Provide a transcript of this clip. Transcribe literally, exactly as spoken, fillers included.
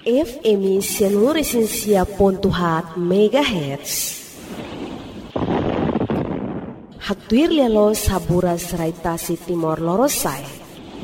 F M seluruh pontuhat megahertz. Haktuir lelo sabura seraitasi Timor Lorosai.